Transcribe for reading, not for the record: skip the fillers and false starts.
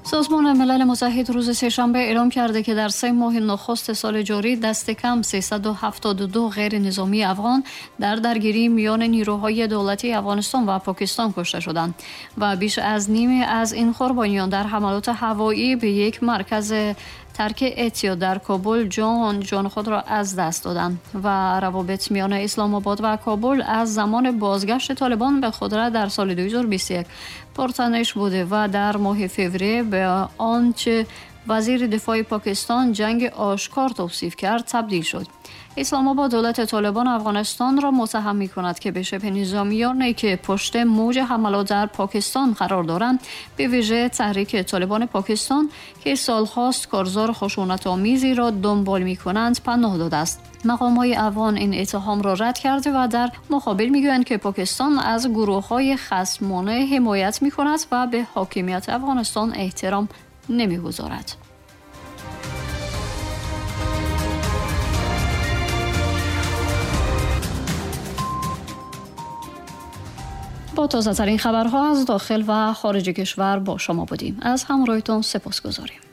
سازمان ملل متحد روز سه‌شنبه اعلام کرده که در 3 ماه نخست سال جاری دست کم 372 غیر نظامی افغان در درگیری میان نیروهای دولتی افغانستان و پاکستان کشته شدند و بیش از نیمی از این قربانیان در حملات هوایی به یک مرکز ترک اتیا در کابل جان خود را از دست دادند و روابط میان اسلام آباد و کابل از زمان بازگشت طالبان به قدرت در سال 2021 پرتنش بوده و در ماه فوریه به آنچه وزیر دفاع پاکستان جنگ آشکار توصیف کرد تبدیل شد. اسلام آباد دولت طالبان افغانستان را متهم می‌کند که به شبه نظامیانی که پشت موج حملات در پاکستان قرار دارند، به ویژه تحریک طالبان پاکستان که سال‌هاست کارزار خشونت‌آمیزی را دنبال می‌کنند پناه داده است. مقام‌های افغان این اتهام را رد کرده و در مقابل می‌گویند که پاکستان از گروه‌های خصمانه حمایت می‌کند و به حاکمیت افغانستان احترام نمی‌گذارد. با تازه‌ترین خبرها از داخل و خارج کشور با شما بودیم. از همراهیتون سپاسگزاریم.